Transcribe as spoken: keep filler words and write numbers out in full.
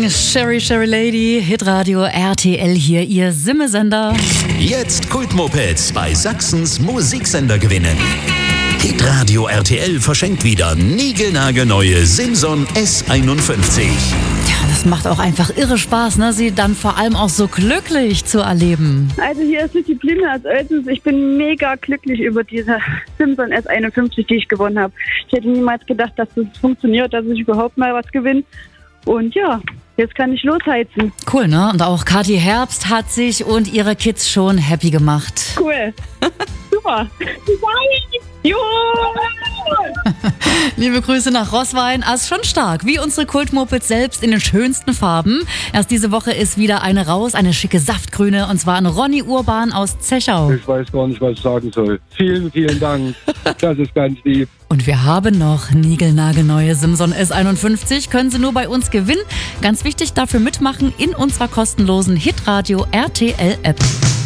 Sherry Sherry Lady, Hitradio R T L hier, Ihr Simmesender. Jetzt Kultmopeds bei Sachsens Musiksender gewinnen. Hitradio R T L verschenkt wieder niegelnagelneue Simson S einundfünfzig. Ja, das macht auch einfach irre Spaß, ne? Sie dann vor allem auch so glücklich zu erleben. Also hier ist die Blimne aus Oelsens. Ich bin mega glücklich über diese Simson S einundfünfzig, die ich gewonnen habe. Ich hätte niemals gedacht, dass das funktioniert, dass ich überhaupt mal was gewinne. Und ja, jetzt kann ich losheizen. Cool, ne? Und auch Kathi Herbst hat sich und ihre Kids schon happy gemacht. Cool. Super. Jo! Liebe Grüße nach Roßwein. Ah, ist schon stark, wie unsere Kultmopeds selbst in den schönsten Farben. Erst diese Woche ist wieder eine raus, eine schicke Saftgrüne, und zwar an Ronny Urban aus Zechau. Ich weiß gar nicht, was ich sagen soll. Vielen, vielen Dank. Das ist ganz lieb. Und wir haben noch niegelnagelneue Simson S einundfünfzig. Können Sie nur bei uns gewinnen. Ganz wichtig, dafür mitmachen in unserer kostenlosen Hitradio R T L App.